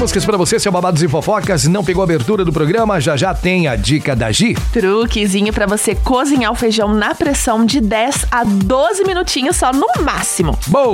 músicas pra você, seu Babados e Fofocas. Não pegou a abertura do programa? Já tem a dica da Gi. Truquezinho pra você cozinhar o feijão na pressão de 10 a 12 minutinhos só no máximo. Boa!